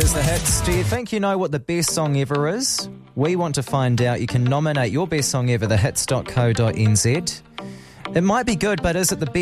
is The Hits. Do you think you know what the best song ever is? We want to find out. You can nominate your best song ever, thehits.co.nz. It might be good, but is it the best?